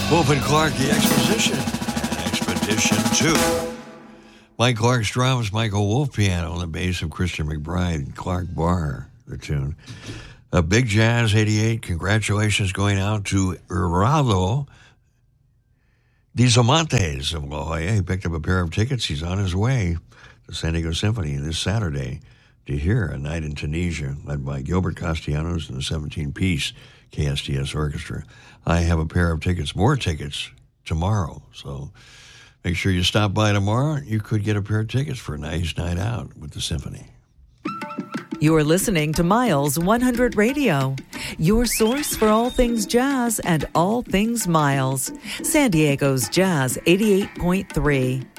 Wolf and Clark, The Exposition, and Expedition 2. Mike Clark's drums, Michael Wolf piano, on the bass of Christian McBride, Clark Barr, the tune. Big Jazz 88, congratulations going out to Geraldo Dizomontes of La Jolla. He picked up a pair of tickets. He's on his way to San Diego Symphony this Saturday to hear A Night in Tunisia, led by Gilbert Castellanos and the 17-piece KSTS Orchestra. I have a pair of tickets, more tickets, tomorrow. So make sure you stop by tomorrow. You could get a pair of tickets for a nice night out with the symphony. You're listening to Miles 100 Radio, your source for all things jazz and all things Miles. San Diego's Jazz 88.3.